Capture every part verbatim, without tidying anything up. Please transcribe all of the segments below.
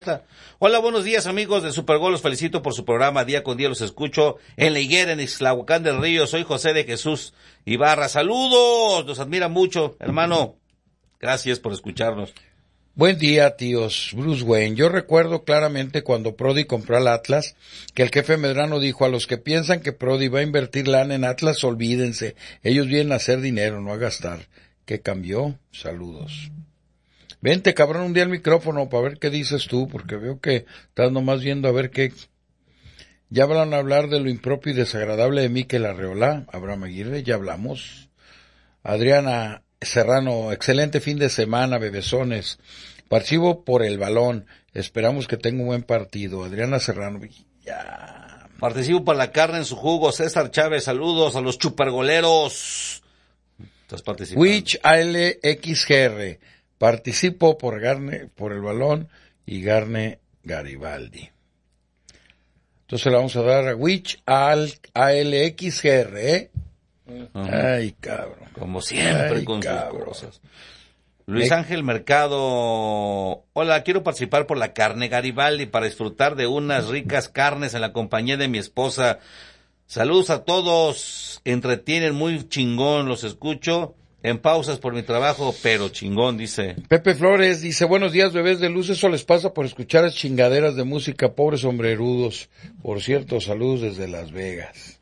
Hola, buenos días amigos de Supergol, los felicito por su programa, día con día los escucho en la higuera, en Ixtlahuacán del Río, soy José de Jesús Ibarra, saludos, los admira mucho, hermano, gracias por escucharnos. Buen día, tíos. Bruce Wayne. Yo recuerdo claramente cuando Prodi compró al Atlas, que el jefe Medrano dijo a los que piensan que Prodi va a invertir lana en Atlas, olvídense, ellos vienen a hacer dinero, no a gastar. ¿Qué cambió? Saludos. Vente, cabrón, un día al micrófono para ver qué dices tú, porque veo que estás nomás viendo a ver qué. Ya van a hablar de lo impropio y desagradable de Mikel Arreola, Abraham Aguirre, ya hablamos. Adriana Serrano, excelente fin de semana, bebesones. Participo por el balón, esperamos que tenga un buen partido. Adriana Serrano, ya. Participo por la carne en su jugo, César Chávez, saludos a los chupergoleros. Estás participando. Wich A L X G R. Participo por Garne, por el balón y Garne Garibaldi. Entonces le vamos a dar a Wich A L X G R, ¿eh? Uh-huh. Ay, cabrón. Como siempre Ay, con cabrón. sus cosas. Luis Ángel Mercado. Hola, quiero participar por la carne Garibaldi para disfrutar de unas ricas carnes en la compañía de mi esposa. Saludos a todos. Entretienen muy chingón, los escucho. En pausas por mi trabajo, pero chingón, dice. Pepe Flores dice, buenos días, bebés de luz, eso les pasa por escuchar las chingaderas de música, pobres sombrerudos. Por cierto, saludos desde Las Vegas.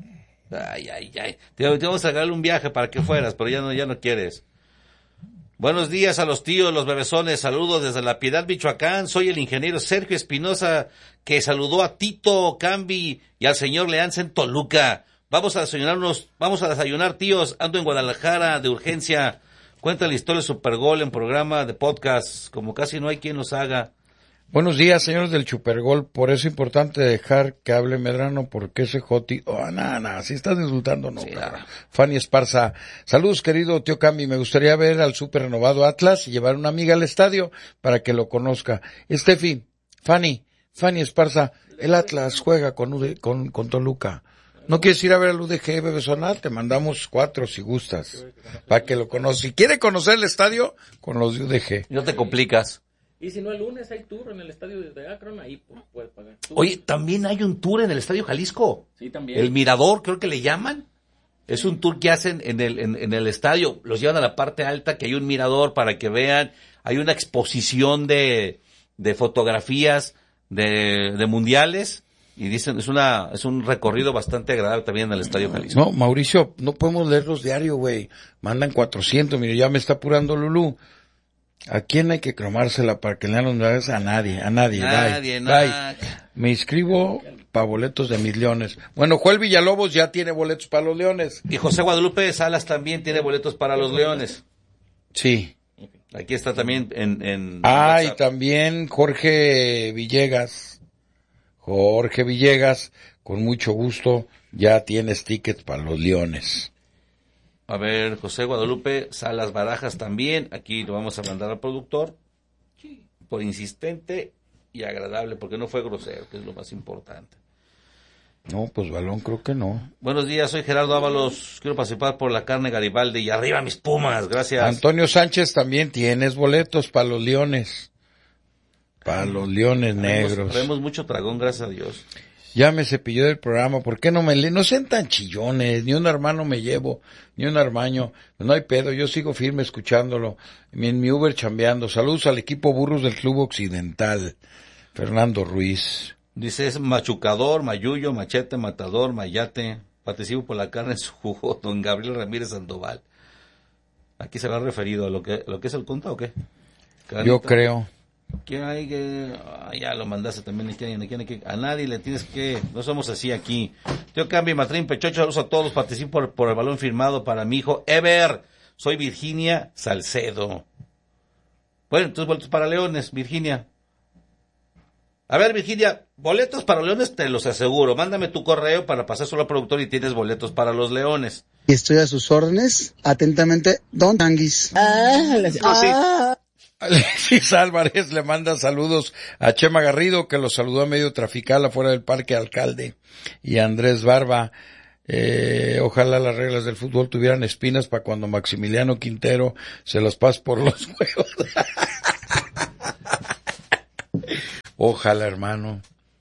Ay, ay, ay. Te, te vamos a regalar un viaje para que fueras, pero ya no, ya no quieres. Buenos días a los tíos, los bebesones, saludos desde La Piedad, Michoacán. Soy el ingeniero Sergio Espinosa, que saludó a Tito Cambi y al señor Leanza en Toluca. Vamos a desayunarnos, vamos a desayunar, tíos. Ando en Guadalajara de urgencia. Cuenta la historia de Supergol en programa de podcast, como casi no hay quien los haga. Buenos días, señores del Supergol. Por eso es importante dejar que hable Medrano, porque ese Joti... Oh, nada, nada, si estás insultando, no. Sí, Fanny Esparza. Saludos, querido tío Cambi. Me gustaría ver al super renovado Atlas y llevar una amiga al estadio para que lo conozca. Estefi, Fanny, Fanny Esparza, el Atlas juega con, U D, con, con Toluca. ¿No quieres ir a ver al U D G, bebesonal? Te mandamos cuatro si gustas, para que lo conozcas. Si quiere conocer el estadio, con los de U D G. No te complicas. Y si no, el lunes hay tour en el estadio de Akron, ahí puedes pagar. Tour. Oye, también hay un tour en el Estadio Jalisco. Sí, también. El Mirador, creo que le llaman. Es un tour que hacen en el, en, en el estadio. Los llevan a la parte alta, que hay un mirador para que vean. Hay una exposición de, de fotografías de, de mundiales. Y dicen, es una, es un recorrido bastante agradable también en el Estadio Jalisco. No, Mauricio, no podemos leerlos diario, güey. Mandan cuatrocientos, mire, ya me está apurando Lulú. ¿A quién hay que cromársela para que lean los mensajes? A nadie, a nadie, Nadie, bye, nadie. Bye. Me inscribo para boletos de mis leones. Bueno, Joel Villalobos ya tiene boletos para los leones. Y José Guadalupe Salas también tiene boletos para los leones. Sí. Aquí está también en, en Ah, WhatsApp. y también Jorge Villegas. Jorge Villegas, con mucho gusto, ya tienes tickets para los leones. A ver, José Guadalupe Salas Barajas también. Aquí lo vamos a mandar al productor. Por insistente y agradable, porque no fue grosero, que es lo más importante. No, pues balón creo que no. Buenos días, soy Gerardo Ábalos. Quiero participar por la carne Garibaldi. Y arriba mis Pumas, gracias. Antonio Sánchez también tienes boletos para los leones. Para los leones negros. Traemos mucho tragón, gracias a Dios. Ya me cepilló del programa, ¿por qué no me leen? No sean tan chillones, ni un hermano me llevo, ni un hermano, no hay pedo, yo sigo firme escuchándolo, en mi Uber chambeando. Saludos al equipo Burros del Club Occidental, Fernando Ruiz. Dice, es machucador, mayuyo, machete, matador, mayate, participo por la carne en su jugo, don Gabriel Ramírez Sandoval. Aquí se va referido a lo que, lo que es el conta, ¿o qué? Carnita. Yo creo. ¿Quién hay que...? Ah, ya lo mandaste también. ¿Quién, quién hay que...? A nadie le tienes que... No somos así aquí. Tío Cambi, Matrín, Pechocho, saludos a todos. Participo por, por el balón firmado para mi hijo Ever. Soy Virginia Salcedo. Bueno, entonces boletos para Leones, Virginia. A ver, Virginia, boletos para Leones te los aseguro. Mándame tu correo para pasar solo al productor y tienes boletos para los Leones. Y estoy a sus órdenes. Atentamente, Don Tanguis. Ah, ah. Alexis Álvarez le manda saludos a Chema Garrido, que lo saludó a medio trafical afuera del Parque Alcalde, y a Andrés Barba. Eh, ojalá las reglas del fútbol tuvieran espinas para cuando Maximiliano Quintero se las pase por los huevos. Ojalá, hermano.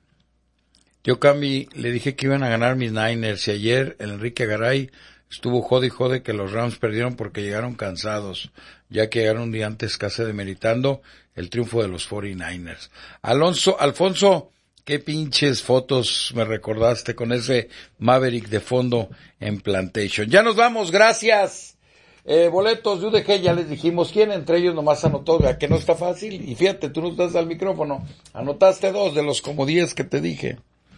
Yo, Cami, le dije que iban a ganar mis Niners y ayer el Enrique Garay estuvo jode y jode que los Rams perdieron porque llegaron cansados, ya que llegaron un día antes casi demeritando el triunfo de los cuarenta y nueve ers. Alonso, Alfonso, qué pinches fotos me recordaste con ese Maverick de fondo en Plantation. Ya nos vamos, gracias. Eh, boletos de U D G, ya les dijimos quién, entre ellos nomás anotó, ya que no está fácil, y fíjate, tú no estás al micrófono, anotaste dos de los como diez que te dije.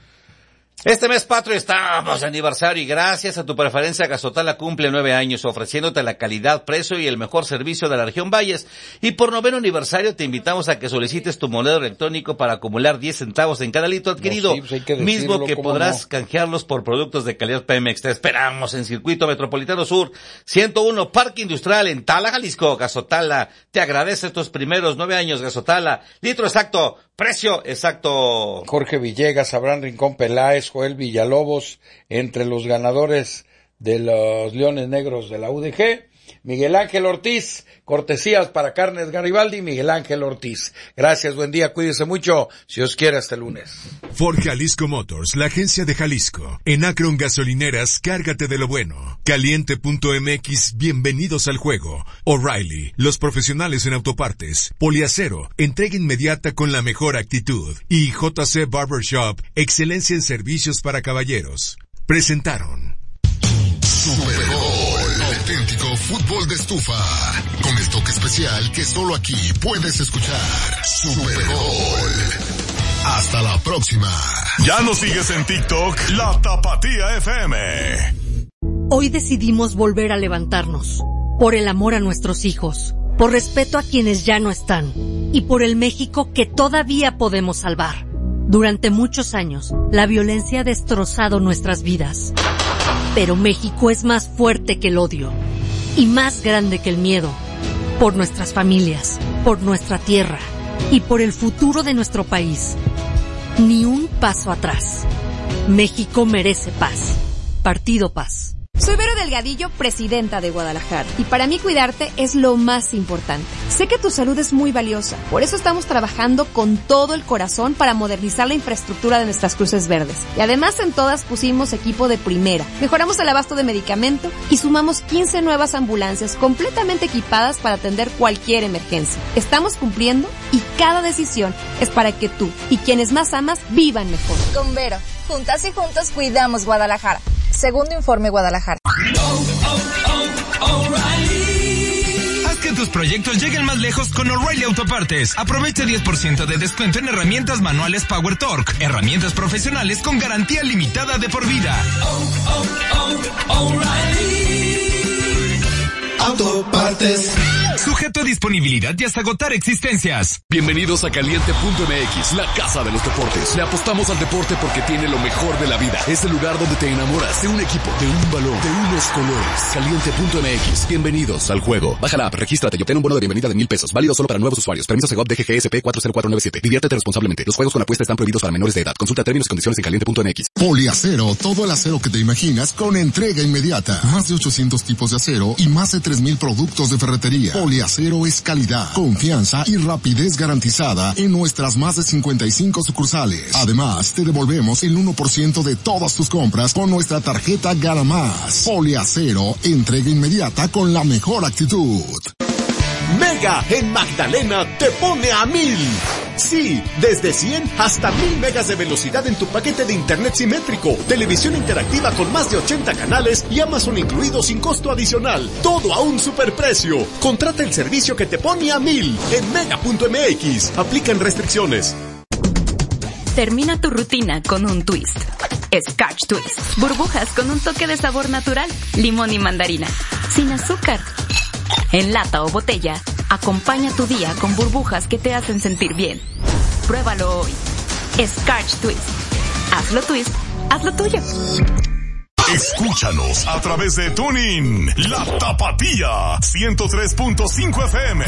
Este mes patrio estamos de aniversario y gracias a tu preferencia Gazotala cumple nueve años ofreciéndote la calidad, precio y el mejor servicio de la región Valles. Y por noveno aniversario te invitamos a que solicites tu monedero electrónico para acumular diez centavos en cada litro adquirido, no, sí, pues hay que decirlo, mismo que podrás no. canjearlos por productos de calidad Pemex. Te esperamos en Circuito Metropolitano Sur, ciento uno Parque Industrial en Tala, Jalisco. Gazotala te agradece estos primeros nueve años. Gazotala, litro exacto, precio exacto. Jorge Villegas, Abraham Rincón Peláez, Joel Villalobos, entre los ganadores de los Leones Negros de la U D G. Miguel Ángel Ortiz, cortesías para Carnes Garibaldi, Miguel Ángel Ortiz. Gracias, buen día, cuídese mucho, si os quiere hasta el lunes. Ford Jalisco Motors, la agencia de Jalisco. En Akron Gasolineras, cárgate de lo bueno. Caliente punto M X, bienvenidos al juego. O'Reilly, los profesionales en autopartes. Poliacero, entrega inmediata con la mejor actitud. Y J C Barbershop, excelencia en servicios para caballeros. Presentaron Super Bowl, auténtico fútbol de estufa, con el toque especial que solo aquí puedes escuchar. Super Bowl. Hasta la próxima. Ya nos sigues en TikTok, La Tapatía F M. Hoy decidimos volver a levantarnos, por el amor a nuestros hijos, por respeto a quienes ya no están, y por el México que todavía podemos salvar. Durante muchos años, la violencia ha destrozado nuestras vidas. Pero México es más fuerte que el odio y más grande que el miedo. Por nuestras familias, por nuestra tierra y por el futuro de nuestro país. Ni un paso atrás. México merece paz. Partido Paz. Soy Vero Delgadillo, presidenta de Guadalajara, y para mí cuidarte es lo más importante. Sé que tu salud es muy valiosa, por eso estamos trabajando con todo el corazón para modernizar la infraestructura de nuestras cruces verdes. Y además en todas pusimos equipo de primera, mejoramos el abasto de medicamento y sumamos quince nuevas ambulancias completamente equipadas para atender cualquier emergencia. Estamos cumpliendo y cada decisión es para que tú y quienes más amas vivan mejor. Con Vero, juntas y juntos cuidamos Guadalajara. Segundo informe Guadalajara. Oh, oh, oh, O'Reilly. Haz que tus proyectos lleguen más lejos con O'Reilly Autopartes. Aprovecha diez por ciento de descuento en herramientas manuales Power Torque. Herramientas profesionales con garantía limitada de por vida. Oh, oh, oh, O'Reilly Autopartes. Sujeto a disponibilidad y hasta agotar existencias. Bienvenidos a Caliente punto M X, la casa de los deportes. Le apostamos al deporte porque tiene lo mejor de la vida. Es el lugar donde te enamoras de un equipo, de un balón, de unos colores. Caliente punto M X. Bienvenidos al juego. Baja la app, regístrate y obtén un bono de bienvenida de mil pesos. Válido solo para nuevos usuarios. Permiso Segov D G G S P cuatro cero cuatro nueve siete. Diviértete responsablemente. Los juegos con apuesta están prohibidos para menores de edad. Consulta términos y condiciones en Caliente punto M X. Poliacero, todo el acero que te imaginas con entrega inmediata. Más de ochocientos tipos de acero y más de tres mil productos de ferretería. Poliacero es calidad, confianza y rapidez garantizada en nuestras más de cincuenta y cinco sucursales. Además, te devolvemos el uno por ciento de todas tus compras con nuestra tarjeta Gana Más. Poliacero, entrega inmediata con la mejor actitud. Mega en Magdalena te pone a mil. Sí, desde cien hasta mil megas de velocidad en tu paquete de internet simétrico, televisión interactiva con más de ochenta canales y Amazon incluido sin costo adicional. Todo a un superprecio. Contrata el servicio que te pone a mil en mega punto M X. Aplican restricciones. Termina tu rutina con un twist. Scotch Twist. Burbujas con un toque de sabor natural. Limón y mandarina. Sin azúcar. En lata o botella, acompaña tu día con burbujas que te hacen sentir bien. Pruébalo hoy. Scotch Twist. Hazlo twist, hazlo tuyo. Escúchanos a través de TuneIn, La Tapatía, ciento tres punto cinco F M.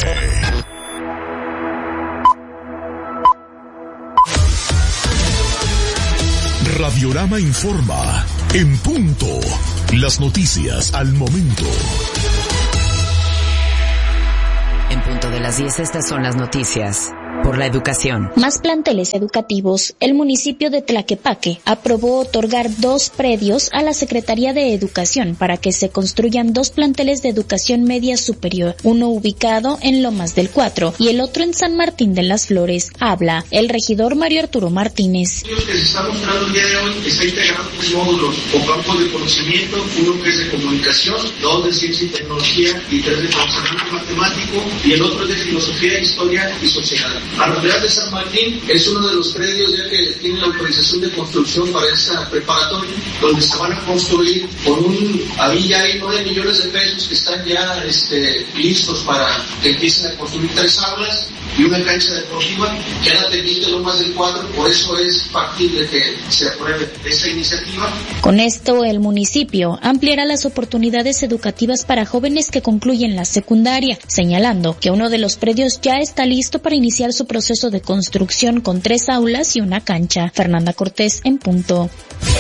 Radiorama informa, en punto, las noticias al momento. En punto de las diez, estas son las noticias. por la educación. Más planteles educativos. El municipio de Tlaquepaque aprobó otorgar dos predios a la Secretaría de Educación para que se construyan dos planteles de educación media superior, uno ubicado en Lomas del Cuatro y el otro en San Martín de las Flores. Habla el regidor Mario Arturo Martínez. Lo que se está mostrando el día de hoy está integrado en módulos o campos de conocimiento, uno que es de comunicación, dos de ciencia y tecnología y tres de pensamiento matemático y el otro es de filosofía, historia y sociedad. La Universidad de San Martín es uno de los predios ya que tiene la autorización de construcción para esa preparatoria, donde se van a construir con un, ahí ya hay nueve millones de pesos que están ya este, listos para que empiecen a construir tres aulas y una cancha deportiva. Queda pendiente Lomas del Cuatro, por eso es factible que se apruebe esa iniciativa. Con esto, el municipio ampliará las oportunidades educativas para jóvenes que concluyen la secundaria, señalando que uno de los predios ya está listo para iniciar su proceso de construcción con tres aulas y una cancha. Fernanda Cortés, en punto.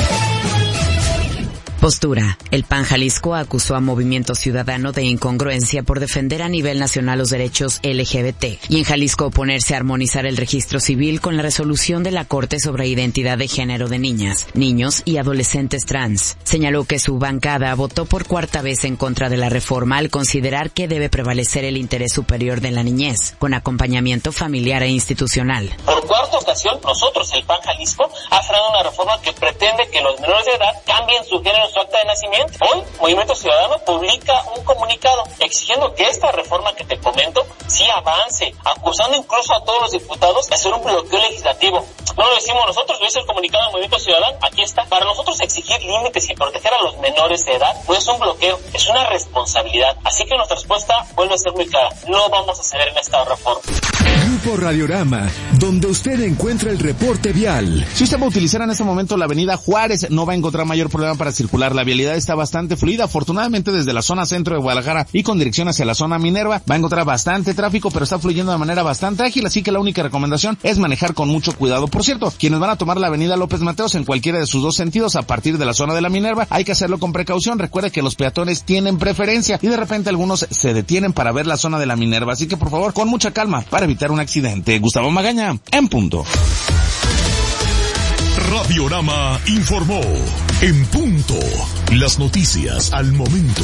Postura. El P A N Jalisco acusó a Movimiento Ciudadano de incongruencia por defender a nivel nacional los derechos L G B T y en Jalisco oponerse a armonizar el registro civil con la resolución de la Corte sobre identidad de género de niñas, niños y adolescentes trans. Señaló que su bancada votó por cuarta vez en contra de la reforma al considerar que debe prevalecer el interés superior de la niñez, con acompañamiento familiar e institucional. Por cuarta ocasión, nosotros, el P A N Jalisco, ha frenado una reforma que pretende que los menores de edad cambien su género en su acta de nacimiento. Hoy, Movimiento Ciudadano publica un comunicado exigiendo que esta reforma que te comento sí avance, acusando incluso a todos los diputados de hacer un bloqueo legislativo. No lo decimos nosotros, lo dice el comunicado del Movimiento Ciudadano, aquí está. Para nosotros exigir límites y proteger a los menores de edad no es un bloqueo, es una responsabilidad. Así que nuestra respuesta vuelve a ser muy clara, no vamos a ceder en esta reforma. Grupo Radiorama, donde usted encuentra el reporte vial. Si usted va a utilizar en este momento la avenida Juárez, no va a encontrar mayor problema para circular. La vialidad está bastante fluida. Afortunadamente, desde la zona centro de Guadalajara y con dirección hacia la zona Minerva, va a encontrar bastante tráfico, pero está fluyendo de manera bastante ágil, así que la única recomendación es manejar con mucho cuidado. Por cierto, quienes van a tomar la avenida López Mateos en cualquiera de sus dos sentidos a partir de la zona de la Minerva, hay que hacerlo con precaución. Recuerde que los peatones tienen preferencia y de repente algunos se detienen para ver la zona de la Minerva, así que por favor, con mucha calma para evitar un accidente. Gustavo Magaña, en punto. Radiorama informó en punto. Las noticias al momento.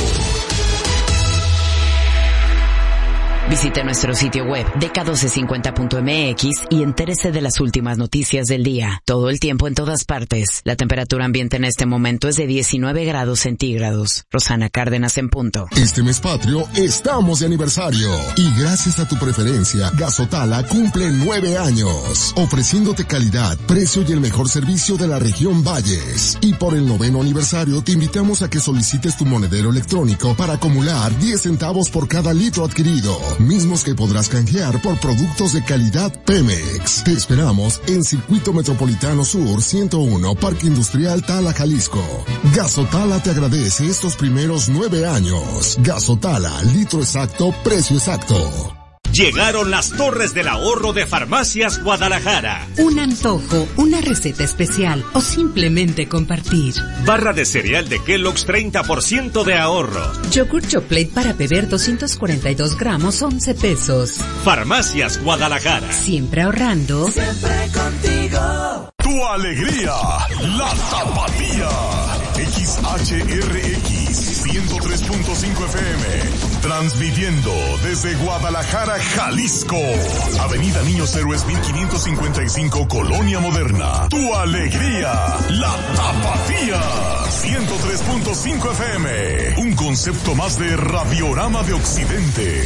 Visite nuestro sitio web D K doce cincuenta punto M X y entérese de las últimas noticias del día. Todo el tiempo en todas partes. La temperatura ambiente en este momento es de diecinueve grados centígrados. Rosana Cárdenas, en punto. Este mes patrio estamos de aniversario y gracias a tu preferencia, Gasotala cumple nueve años, ofreciéndote calidad, precio y el mejor servicio de la región Valles. Y por el noveno aniversario te invitamos a que solicites tu monedero electrónico para acumular diez centavos por cada litro adquirido, mismos que podrás canjear por productos de calidad Pemex. Te esperamos en Circuito Metropolitano Sur ciento uno, Parque Industrial Tala, Jalisco. Gasotala te agradece estos primeros nueve años. Gasotala, litro exacto, precio exacto. Llegaron las Torres del Ahorro de Farmacias Guadalajara. Un antojo, una receta especial o simplemente compartir. Barra de cereal de Kellogg's, treinta por ciento de ahorro. Yogur Chocolate para beber doscientos cuarenta y dos gramos, once pesos. Farmacias Guadalajara. Siempre ahorrando. Siempre contigo. Tu alegría, la Tapatía. X H R X ciento tres punto cinco F M. Transmitiendo desde Guadalajara, Jalisco. Avenida Niños Héroes mil quinientos cincuenta y cinco, Colonia Moderna. Tu alegría, la Tapatía. ciento tres punto cinco F M. Un concepto más de Radiorama de Occidente.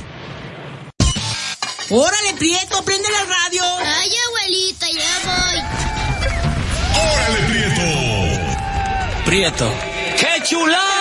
¡Órale, Prieto! ¡Prende la radio! ¡Ay, abuelita, ya voy! ¡Órale, Prieto! Prieto. ¡Qué chula!